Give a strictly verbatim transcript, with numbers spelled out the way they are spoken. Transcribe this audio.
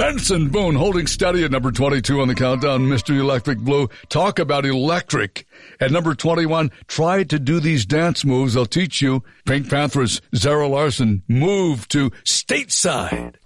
Benson Boone holding steady at number twenty-two on the countdown, Mister Electric Blue. Talk about electric. At number twenty-one, try to do these dance moves. They'll teach you. Pink Panthers, Zara Larson, Move to Stateside.